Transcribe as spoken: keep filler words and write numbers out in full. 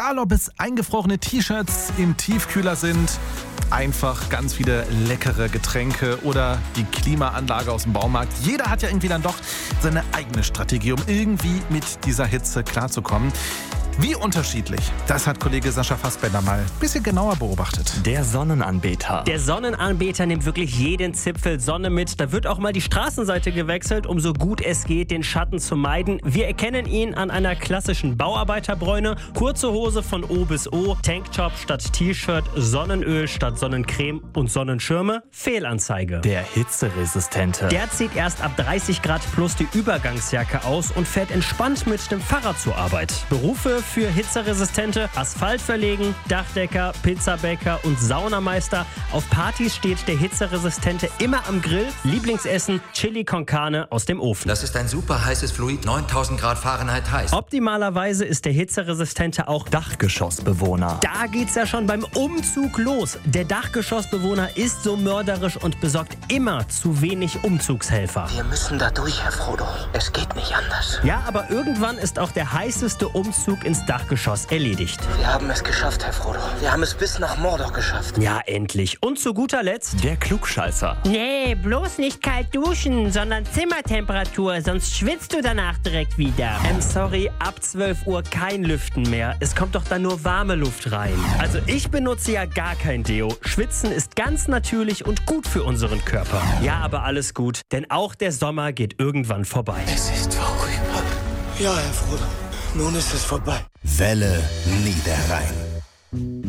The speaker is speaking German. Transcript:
Egal, ob es eingefrorene T-Shirts im Tiefkühler sind, einfach ganz viele leckere Getränke oder die Klimaanlage aus dem Baumarkt. Jeder hat ja irgendwie dann doch seine eigene Strategie, um irgendwie mit dieser Hitze klarzukommen. Wie unterschiedlich, das hat Kollege Sascha Fassbender mal ein bisschen genauer beobachtet. Der Sonnenanbeter. Der Sonnenanbeter nimmt wirklich jeden Zipfel Sonne mit. Da wird auch mal die Straßenseite gewechselt, um so gut es geht, den Schatten zu meiden. Wir erkennen ihn an einer klassischen Bauarbeiterbräune. Kurze Hose von O bis O, Tanktop statt T-Shirt, Sonnenöl statt Sonnencreme und Sonnenschirme. Fehlanzeige. Der Hitzeresistente. Der zieht erst ab dreißig Grad plus die Übergangsjacke aus und fährt entspannt mit dem Fahrrad zur Arbeit. Berufe für Hitzeresistente: Asphalt verlegen, Dachdecker, Pizzabäcker und Saunameister. Auf Partys steht der Hitzeresistente immer am Grill. Lieblingsessen: Chili con Carne aus dem Ofen. Das ist ein super heißes Fluid, neuntausend Grad Fahrenheit heiß. Optimalerweise ist der Hitzeresistente auch Dachgeschossbewohner. Da geht's ja schon beim Umzug los. Der Dachgeschossbewohner ist so mörderisch und besorgt immer zu wenig Umzugshelfer. Wir müssen da durch, Herr Frodo. Es geht nicht anders. Ja, aber irgendwann ist auch der heißeste Umzug ins Dachgeschoss erledigt. Wir haben es geschafft, Herr Frodo. Wir haben es bis nach Mordor geschafft. Ja, endlich. Und zu guter Letzt Der Klugscheißer. Nee, bloß nicht kalt duschen, sondern Zimmertemperatur, sonst schwitzt du danach direkt wieder. Ähm, sorry, ab zwölf Uhr kein Lüften mehr. Es kommt doch dann nur warme Luft rein. Also ich benutze ja gar kein Deo. Schwitzen ist ganz natürlich und gut für unseren Körper. Ja, aber alles gut, denn auch der Sommer geht irgendwann vorbei. Es ist vorüber. Ja, Herr Frodo. Nun ist es vorbei. Welle Niederrhein.